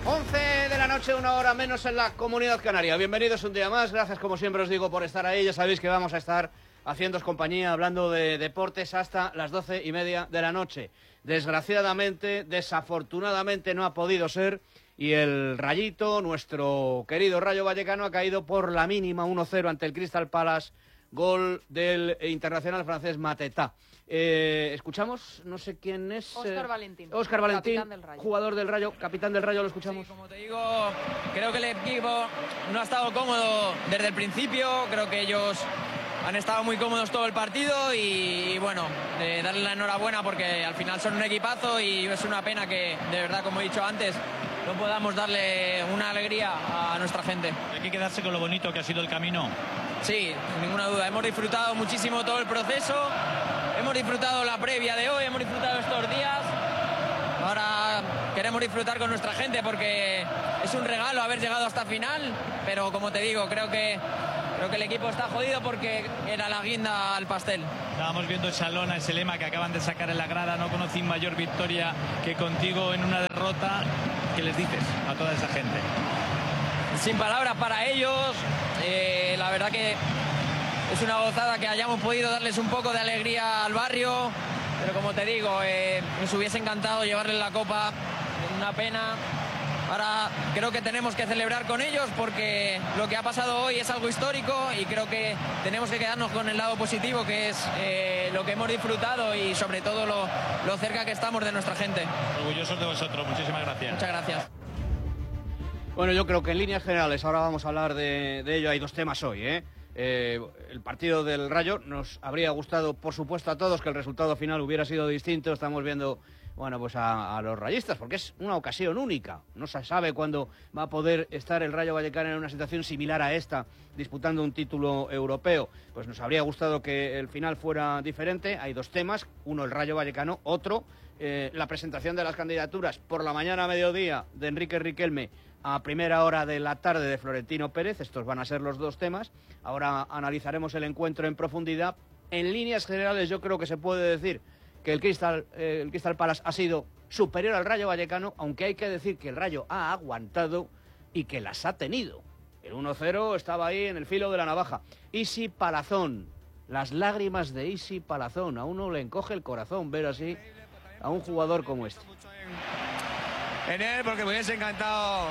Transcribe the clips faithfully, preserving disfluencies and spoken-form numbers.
once de la noche, una hora menos en la Comunidad Canaria. Bienvenidos un día más, gracias como siempre os digo por estar ahí. Ya sabéis que vamos a estar haciéndoos compañía, hablando de deportes hasta las doce y media de la noche. Desgraciadamente, desafortunadamente no ha podido ser y el Rayito, nuestro querido Rayo Vallecano, ha caído por la mínima uno cero ante el Crystal Palace, gol del internacional francés Mateta. Eh, escuchamos, no sé quién es. Óscar eh, Valentín. Óscar Valentín, Capitán del Rayo. Jugador del Rayo, capitán del Rayo, lo escuchamos. Sí, como te digo, creo que el equipo no ha estado cómodo desde el principio. Creo que ellos han estado muy cómodos todo el partido y, y bueno, eh, darle la enhorabuena porque al final son un equipazo y es una pena que, de verdad, como he dicho antes, no podamos darle una alegría a nuestra gente. Hay que quedarse con lo bonito que ha sido el camino. Sí, sin ninguna duda. Hemos disfrutado muchísimo todo el proceso. Hemos disfrutado la previa de hoy, hemos disfrutado estos días. Ahora queremos disfrutar con nuestra gente porque es un regalo haber llegado hasta final, pero como te digo, creo que creo que el equipo está jodido porque era la guinda al pastel. Estábamos viendo esa lona, ese lema que acaban de sacar en la grada. No conocí mayor victoria que contigo en una derrota. ¿Qué les dices a toda esa gente? Sin palabras para ellos. Eh, la verdad que es una gozada que hayamos podido darles un poco de alegría al barrio, pero como te digo, eh, nos hubiese encantado llevarles la copa. Una pena. Ahora creo que tenemos que celebrar con ellos porque lo que ha pasado hoy es algo histórico y creo que tenemos que quedarnos con el lado positivo, que es eh, lo que hemos disfrutado y sobre todo lo, lo cerca que estamos de nuestra gente. Orgullosos de vosotros, muchísimas gracias. Muchas gracias. Bueno, yo creo que en líneas generales, ahora vamos a hablar de, de ello, hay dos temas hoy, ¿eh? Eh, el partido del Rayo, nos habría gustado, por supuesto, a todos que el resultado final hubiera sido distinto. Estamos viendo, bueno, pues a, a los rayistas, porque es una ocasión única. No se sabe cuándo va a poder estar el Rayo Vallecano en una situación similar a esta, disputando un título europeo. Pues nos habría gustado que el final fuera diferente. Hay dos temas, uno el Rayo Vallecano, otro eh, la presentación de las candidaturas por la mañana a mediodía de Enrique Riquelme, a primera hora de la tarde de Florentino Pérez. Estos van a ser los dos temas. Ahora analizaremos el encuentro en profundidad. En líneas generales yo creo que se puede decir que el Crystal, eh, el Crystal Palace ha sido superior al Rayo Vallecano, aunque hay que decir que el Rayo ha aguantado y que las ha tenido. El uno cero estaba ahí en el filo de la navaja. Isi Palazón, las lágrimas de Isi Palazón. A uno le encoge el corazón ver así a un jugador como este. En él, porque me hubiese encantado.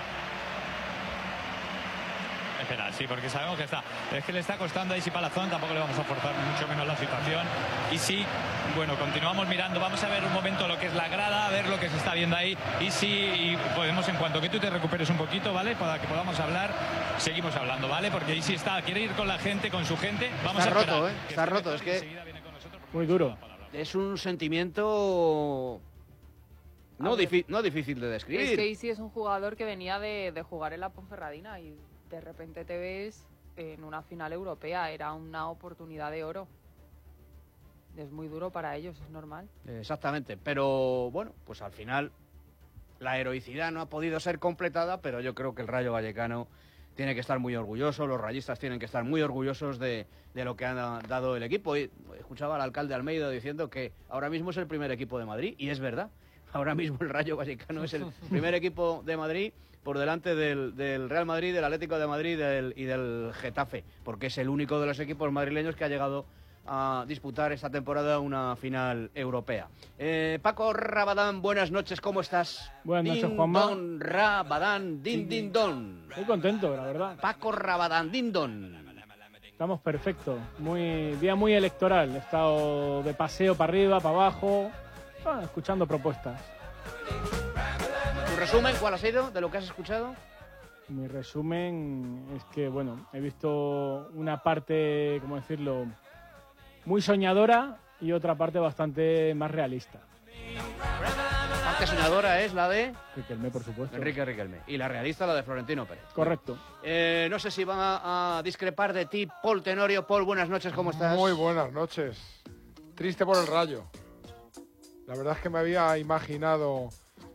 Espera, sí, porque sabemos que está. Es que le está costando a Isi Palazón, tampoco le vamos a forzar mucho menos la situación. Y sí, bueno, continuamos mirando. Vamos a ver un momento lo que es la grada, a ver lo que se está viendo ahí. Y sí, y podemos, en cuanto que tú te recuperes un poquito, ¿vale? Para que podamos hablar, seguimos hablando, ¿vale? Porque Isi está, quiere ir con la gente, con su gente. Vamos está a esperar, roto, ¿eh? Está roto, es que muy duro. Es un sentimiento no, difi- no difícil de describir. Es que Isi es un jugador que venía de, de jugar en la Ponferradina y de repente te ves en una final europea. Era una oportunidad de oro. Es muy duro para ellos, es normal. Exactamente, pero bueno, pues al final la heroicidad no ha podido ser completada, pero yo creo que el Rayo Vallecano tiene que estar muy orgulloso, los rayistas tienen que estar muy orgullosos de, de lo que ha dado el equipo. Y escuchaba al alcalde Almeida diciendo que ahora mismo es el primer equipo de Madrid, y es verdad. Ahora mismo el Rayo Vallecano es el primer equipo de Madrid por delante del, del Real Madrid, del Atlético de Madrid del, y del Getafe, porque es el único de los equipos madrileños que ha llegado a disputar esta temporada una final europea. Eh, Paco Rabadán, buenas noches, ¿cómo estás? Buenas noches, Din Juanma. Don Rabadán, din din don. Muy contento, la verdad. Paco Rabadán, din don. Estamos perfectos. Muy, día muy electoral. He estado de paseo para arriba, para abajo, ah, escuchando propuestas. ¿Tu resumen cuál ha sido de lo que has escuchado? Mi resumen es que, bueno, he visto una parte, ¿cómo decirlo?, muy soñadora y otra parte bastante más realista. La parte soñadora es la de Riquelme, por supuesto. Enrique Riquelme. Y la realista la de Florentino Pérez. Correcto. Eh, no sé si van a, a discrepar de ti, Paul Tenorio. Paul, buenas noches, ¿cómo estás? Muy buenas noches. Triste por el Rayo. La verdad es que me había imaginado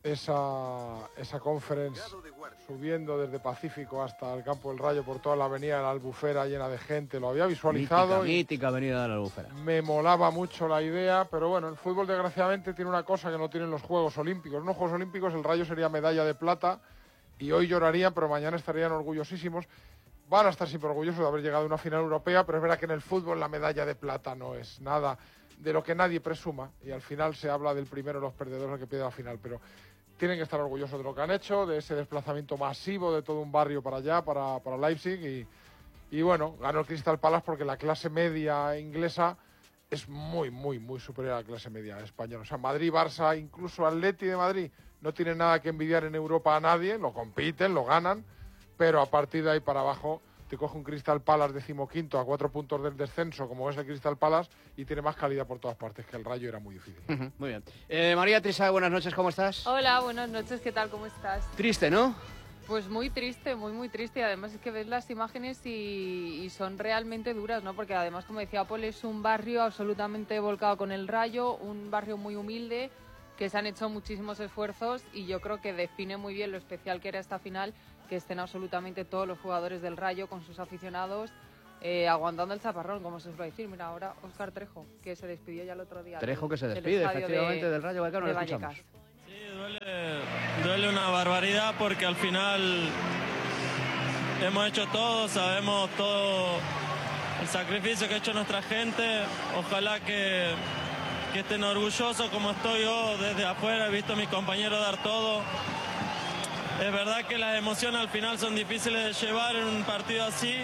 esa, esa conference subiendo desde Pacífico hasta el campo del Rayo por toda la avenida de la Albufera llena de gente. Lo había visualizado. Mítica, mítica avenida de la Albufera. Me molaba mucho la idea, pero bueno, el fútbol desgraciadamente tiene una cosa que no tienen los Juegos Olímpicos. En los Juegos Olímpicos el Rayo sería medalla de plata y hoy llorarían, pero mañana estarían orgullosísimos. Van a estar siempre orgullosos de haber llegado a una final europea, pero es verdad que en el fútbol la medalla de plata no es nada de lo que nadie presuma, y al final se habla del primero de los perdedores, el que pierde la final, pero tienen que estar orgullosos de lo que han hecho, de ese desplazamiento masivo de todo un barrio para allá, para, para Leipzig, y, y bueno, ganó el Crystal Palace porque la clase media inglesa es muy, muy, muy superior a la clase media española. O sea, Madrid, Barça, incluso Atleti de Madrid, no tienen nada que envidiar en Europa a nadie, lo compiten, lo ganan, pero a partir de ahí para abajo te coge un Crystal Palace decimoquinto a cuatro puntos del descenso, como es el Crystal Palace, y tiene más calidad por todas partes, que el Rayo era muy difícil. Uh-huh, muy bien. Eh, María Trisa, buenas noches, ¿cómo estás? Hola, buenas noches, ¿qué tal? ¿Cómo estás? Triste, ¿no? Pues muy triste, muy, muy triste. Y además es que ves las imágenes y, y son realmente duras, ¿no? Porque además, como decía Paul, es un barrio absolutamente volcado con el Rayo, un barrio muy humilde, que se han hecho muchísimos esfuerzos, y yo creo que define muy bien lo especial que era esta final, que estén absolutamente todos los jugadores del Rayo con sus aficionados eh, aguantando el chaparrón, como se suele decir. Mira, ahora Óscar Trejo, que se despidió ya el otro día. Trejo del, que se despide, efectivamente, de, del Rayo Vallecano, de lo escuchamos. Sí, duele, duele una barbaridad porque al final hemos hecho todo, sabemos todo el sacrificio que ha hecho nuestra gente. Ojalá que, que estén orgullosos como estoy yo desde afuera, he visto a mis compañeros dar todo. Es verdad que las emociones al final son difíciles de llevar en un partido así,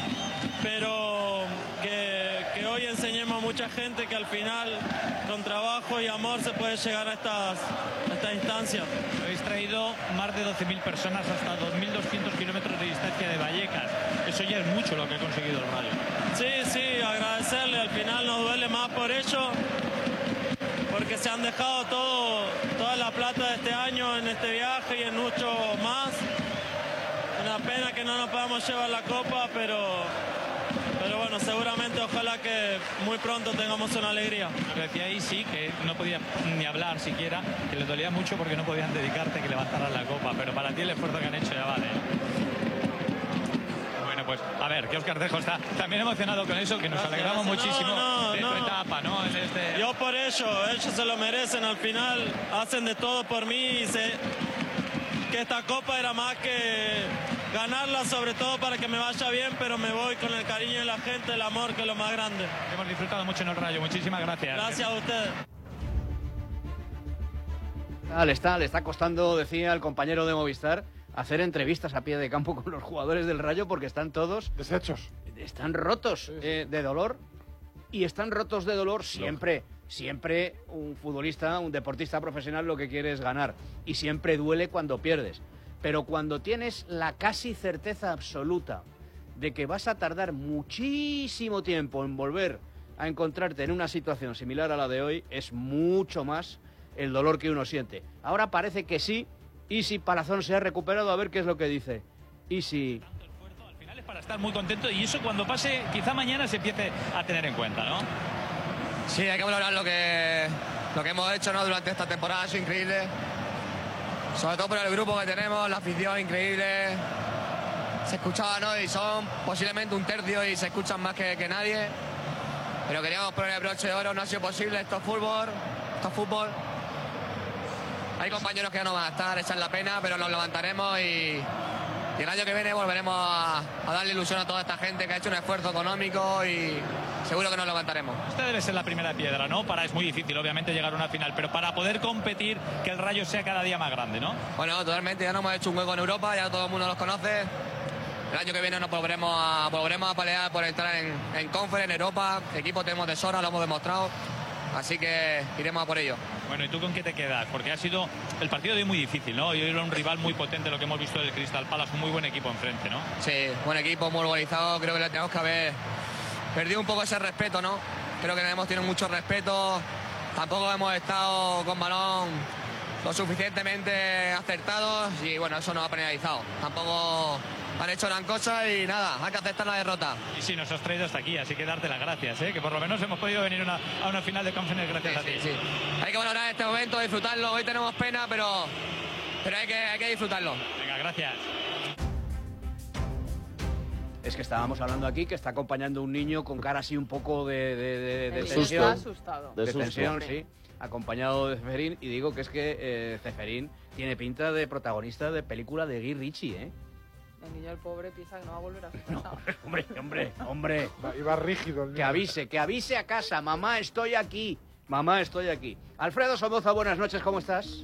pero que, que hoy enseñemos a mucha gente que al final con trabajo y amor se puede llegar a estas, a estas instancias. Habéis traído más de doce mil personas hasta dos mil doscientos kilómetros de distancia de Vallecas. Eso ya es mucho lo que ha conseguido el Rayo. Sí, sí, agradecerle. Al final nos duele más por ello, porque se han dejado todo, toda la plata de este año en este viaje y en mucho más. Una pena que no nos podamos llevar la copa, pero, pero bueno, seguramente ojalá que muy pronto tengamos una alegría. Lo que decía ahí sí, que no podía ni hablar siquiera, que le dolía mucho porque no podían dedicarte a que levantaran la copa, pero para ti el esfuerzo que han hecho ya vale. Pues a ver, que Óscar Trejo está también emocionado con eso, que nos Gracias, alegramos gracias. muchísimo no, no, de no. tu etapa, ¿no? En este... Yo por ello, ellos se lo merecen al final, hacen de todo por mí y sé que esta copa era más que ganarla, sobre todo para que me vaya bien, pero me voy con el cariño de la gente, el amor, que es lo más grande. Hemos disfrutado mucho en el Rayo, muchísimas gracias. Gracias a ustedes. Ah, le está, le está costando, decía el compañero de Movistar, hacer entrevistas a pie de campo con los jugadores del Rayo porque están todos... Deshechos. Están rotos Sí, sí. Eh, de dolor, y están rotos de dolor siempre. Siempre un futbolista, un deportista profesional lo que quiere es ganar, y siempre duele cuando pierdes. Pero cuando tienes la casi certeza absoluta de que vas a tardar muchísimo tiempo en volver a encontrarte en una situación similar a la de hoy, es mucho más el dolor que uno siente. Ahora parece que sí, y si Palazón se ha recuperado, a ver qué es lo que dice. Y si... Al final es para estar muy contento, y eso cuando pase, quizá mañana se empiece a tener en cuenta, ¿no? Sí, hay que valorar lo que, lo que hemos hecho, ¿no? Durante esta temporada, ha sido increíble. Sobre todo por el grupo que tenemos, la afición increíble. Se escuchaba, ¿no? Y son posiblemente un tercio y se escuchan más que, que nadie. Pero queríamos poner el broche de oro, no ha sido posible. Esto es fútbol, esto es fútbol. Hay compañeros que ya no van a estar, esa es la pena, pero nos levantaremos y, y el año que viene volveremos a, a darle ilusión a toda esta gente que ha hecho un esfuerzo económico y seguro que nos levantaremos. Esta debe ser la primera piedra, ¿no? Para, es muy difícil, obviamente, llegar a una final, pero para poder competir, que el Rayo sea cada día más grande, ¿no? Bueno, totalmente, ya nos hemos hecho un hueco en Europa, ya todo el mundo nos conoce. El año que viene nos volveremos a, volveremos a pelear por entrar en, en Conference, en Europa. Equipo tenemos de sobra, lo hemos demostrado. Así que iremos a por ello. Bueno, ¿y tú con qué te quedas? Porque ha sido el partido de hoy muy difícil, ¿no? Y hoy era un rival muy potente, lo que hemos visto del Crystal Palace, un muy buen equipo enfrente, ¿no? Sí, buen equipo, muy organizado. Creo que le tenemos que haber perdido un poco ese respeto, ¿no? Creo que hemos tenido mucho respeto. Tampoco hemos estado con balón lo suficientemente acertados y bueno, eso nos ha penalizado. Tampoco han hecho gran cosa y nada, hay que aceptar la derrota. Y sí, nos has traído hasta aquí, así que darte las gracias, ¿eh? Que por lo menos hemos podido venir una, a una final de Conference gracias Sí, a ti. sí, sí. Hay que valorar este momento, disfrutarlo. Hoy tenemos pena, pero pero hay que, hay que disfrutarlo. Venga, gracias. Es que estábamos hablando aquí que está acompañando un niño con cara así un poco de, de, de, de El tensión. niño está asustado. De, De susto. tensión, sí. Acompañado de Ceferín. Y digo que es que eh, Ceferín tiene pinta de protagonista de película de Guy Ritchie, ¿eh? El niño, el pobre, piensa que no va a volver a su casa. Hombre, hombre, hombre. Va- Iba rígido el niño. Que avise, que avise a casa. Mamá, estoy aquí. Mamá, estoy aquí. Alfredo Somoza, buenas noches, ¿cómo estás?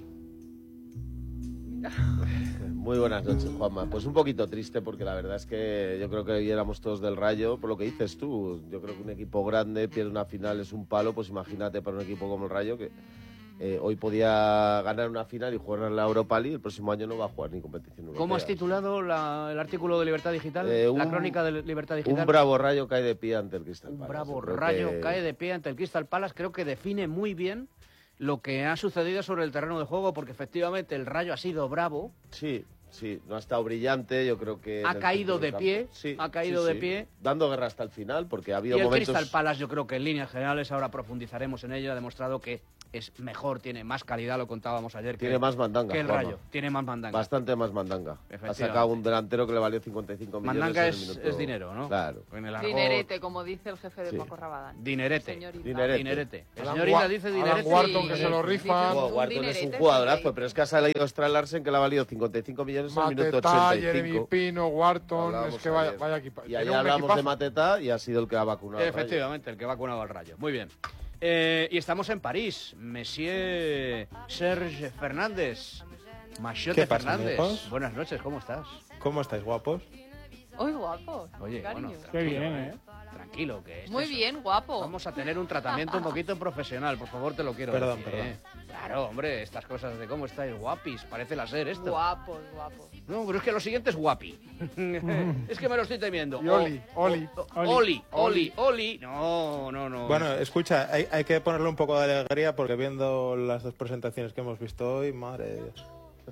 Muy buenas noches, Juanma. Pues un poquito triste porque la verdad es que yo creo que hoy éramos todos del Rayo, por lo que dices tú. Yo creo que un equipo grande pierde una final es un palo, pues imagínate para un equipo como el Rayo que eh, hoy podía ganar una final y jugar en la Europa League, el próximo año no va a jugar ni competición europea. ¿Cómo has titulado la- el artículo de Libertad Digital? Eh, la un- crónica de Libertad Digital. Un bravo Rayo cae de pie ante el Crystal Un Palace. bravo Yo creo Rayo que- cae de pie ante el Crystal Palace. Creo que define muy bien lo que ha sucedido sobre el terreno de juego, porque efectivamente el Rayo ha sido bravo. Sí, sí, no ha estado brillante, yo creo que... Ha en el caído centro del de pie, campo. Sí, ha caído sí, de sí. pie. Dando guerra hasta el final, porque ha Y habido el momentos... Crystal Palace, yo creo que en líneas generales, ahora profundizaremos en ello, ha demostrado que es mejor, tiene más calidad, lo contábamos ayer. Tiene que, más mandanga, que el Juanma. Rayo, tiene más mandanga. Bastante más mandanga. Ha Efectivamente. sacado un delantero que le valió cincuenta y cinco millones Mandanga en el es, minuto- es dinero, ¿no? Claro. En el argot, Dinerete, como dice el jefe de Sí. Paco Rabadán. Dinerete. Señorita. Dinerete. Dinerete. El Alan señor Ida Wa- dice Alan dinerete. Wharton, Sí, que se lo sí, rifa. sí, Wow, un Wharton es dinerete, un jugadorazo, increíble. pero es que ha salido Strand Larsen que le ha valido cincuenta y cinco millones en el minuto Mateta, ochenta y Jeremy cinco. Pino, Wharton, Hablábamos es que vaya, ayer. vaya equipo. Y Tiene allá un hablamos equipazo. de Mateta y ha sido el que ha vacunado. al Rayo. Efectivamente, el que va vacunado al Rayo. Muy bien. Eh, y estamos en París. Monsieur Serge Fernández. Machote ¿Qué pasa, Fernández. amigos? Buenas noches, ¿cómo estás? ¿Cómo estáis, guapos? Uy, guapo. Oye, cariño. bueno, Qué tranquilo, bien, ¿eh? Tranquilo, que este Muy es- bien, guapo. Vamos a tener un tratamiento un poquito profesional, por favor, te lo quiero Perdón, decir, perdón. ¿eh? Claro, hombre, estas cosas de cómo estáis guapis, parece la ser esto. Guapos, guapos. No, pero es que lo siguiente es guapi. Es que me lo estoy temiendo. Y Oli, Oli. O- o- Oli, Oli, Oli. No, no, no. Bueno, escucha, hay, hay que ponerle un poco de alegría porque viendo las dos presentaciones que hemos visto hoy, madre de Dios.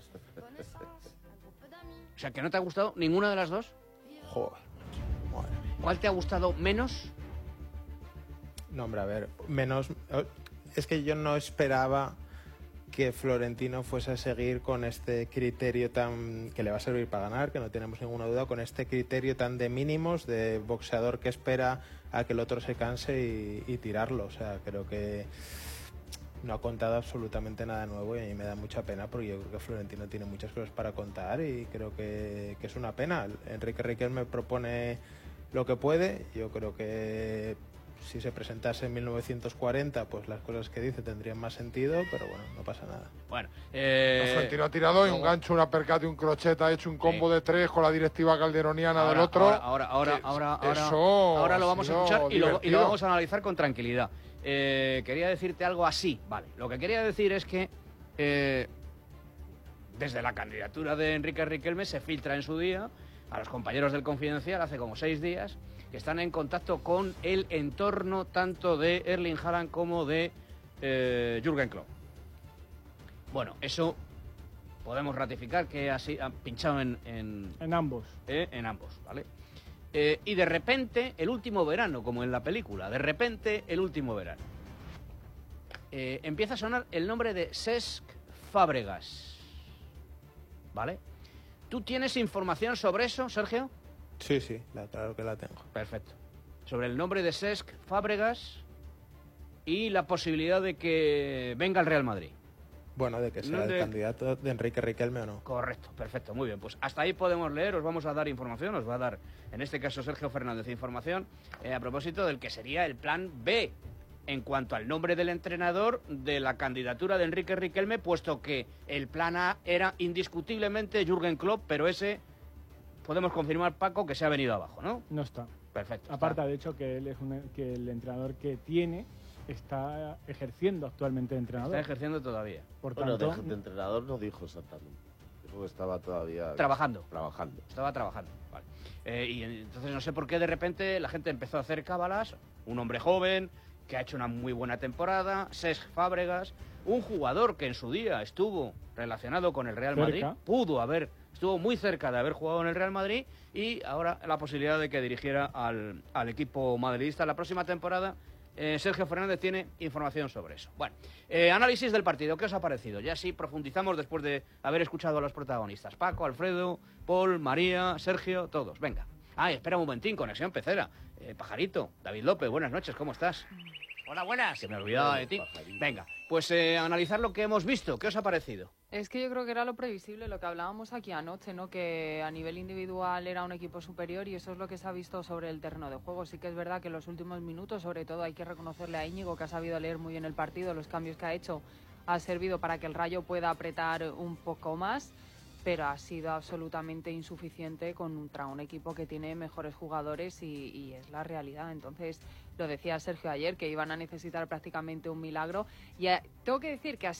O sea, que no te ha gustado ninguna de las dos. Joder, madre mía. ¿Cuál te ha gustado menos? No, hombre, a ver, menos... Es que yo no esperaba que Florentino fuese a seguir con este criterio tan... que le va a servir para ganar, que no tenemos ninguna duda, con este criterio tan de mínimos, de boxeador que espera a que el otro se canse y, y tirarlo. O sea, creo que no ha contado absolutamente nada nuevo y a mí me da mucha pena porque yo creo que Florentino tiene muchas cosas para contar y creo que, que es una pena. Enrique Riquelme propone lo que puede. Yo creo que si se presentase en mil novecientos cuarenta, pues las cosas que dice tendrían más sentido, pero bueno, no pasa nada. Bueno, eh... Florentino ha tirado y un luego- gancho, una percate, un crochet, ha hecho un combo Sí. de tres con la directiva calderoniana ahora, del otro. Ahora, ahora, ahora, Que ahora, ahora, eso ahora lo ha vamos a sido escuchar y lo, y lo divertido. vamos a analizar con tranquilidad. Eh, quería decirte algo así, vale. Lo que quería decir es que eh, desde la candidatura de Enrique Riquelme se filtra en su día a los compañeros del Confidencial hace como seis días que están en contacto con el entorno tanto de Erling Haaland como de eh, Jürgen Klopp. Bueno, eso podemos ratificar que así han pinchado en, en, En ambos. eh, en ambos, ¿vale? Eh, y de repente, el último verano, como en la película, de repente, el último verano. Eh, empieza a sonar el nombre de Cesc Fábregas, ¿vale? ¿Tú tienes información sobre eso, Sergio? Sí, sí, la, claro que la tengo. Perfecto. Sobre el nombre de Cesc Fábregas y la posibilidad de que venga al Real Madrid. Bueno, de que sea No, de- el candidato de Enrique Riquelme o no. Correcto, perfecto, muy bien. Pues hasta ahí podemos leer, os vamos a dar información, os va a dar, en este caso, Sergio Fernández, información eh, a propósito del que sería el plan B en cuanto al nombre del entrenador de la candidatura de Enrique Riquelme, puesto que el plan A era indiscutiblemente Jürgen Klopp, pero ese podemos confirmar, Paco, que se ha venido abajo, ¿no? No está. Perfecto. Aparte, de hecho, que él es un, que el entrenador que tiene está ejerciendo actualmente de entrenador. Está ejerciendo todavía. Por Bueno, tanto, de, de entrenador no dijo exactamente. Dijo que estaba todavía... Trabajando. Trabajando. Estaba trabajando, vale. Eh, y entonces no sé por qué de repente la gente empezó a hacer cábalas. Un hombre joven que ha hecho una muy buena temporada, Cesc Fábregas, un jugador que en su día estuvo relacionado con el Real Madrid, Cerca. pudo haber, estuvo muy cerca de haber jugado en el Real Madrid y ahora la posibilidad de que dirigiera al, al equipo madridista la próxima temporada. Eh, Sergio Fernández tiene información sobre eso. Bueno, eh, análisis del partido, ¿qué os ha parecido? Ya sí profundizamos después de haber escuchado a los protagonistas. Paco, Alfredo, Paul, María, Sergio, todos. Venga. Ay, espera un momentín, conexión pecera. Eh, Pajarito, David López, buenas noches, ¿cómo estás? Hola, buenas. Se me ha olvidado de ti. Venga, pues eh, analizar lo que hemos visto. ¿Qué os ha parecido? Es que yo creo que era lo previsible, lo que hablábamos aquí anoche, ¿no? Que a nivel individual era un equipo superior y eso es lo que se ha visto sobre el terreno de juego. Sí que es verdad que en los últimos minutos, sobre todo, hay que reconocerle a Íñigo, que ha sabido leer muy bien el partido, los cambios que ha hecho ha servido para que el Rayo pueda apretar un poco más, pero ha sido absolutamente insuficiente contra un equipo que tiene mejores jugadores y, y es la realidad. Entonces, lo decía Sergio ayer, que iban a necesitar prácticamente un milagro. Y a, tengo que decir que